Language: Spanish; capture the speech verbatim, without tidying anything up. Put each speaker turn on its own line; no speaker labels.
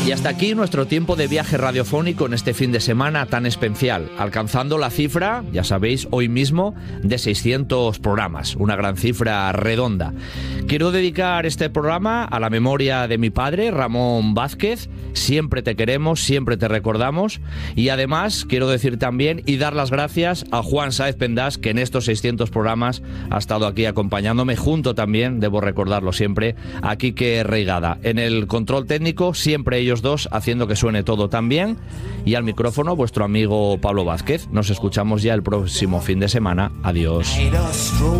Y hasta aquí nuestro tiempo de viaje radiofónico en este fin de semana tan especial, alcanzando la cifra, ya sabéis, hoy mismo, de seiscientos programas, una gran cifra redonda. Quiero dedicar este programa a la memoria de mi padre, Ramón Vázquez. Siempre te queremos, siempre te recordamos. Y además quiero decir también y dar las gracias a Juan Sáez Pendas, que en estos seiscientos programas ha estado aquí acompañándome, junto también, debo recordarlo siempre, a Quique Reigada. En el control técnico, siempre ellos dos haciendo que suene todo tan bien, y al micrófono vuestro amigo Pablo Vázquez. Nos escuchamos ya el próximo fin de semana. Adiós.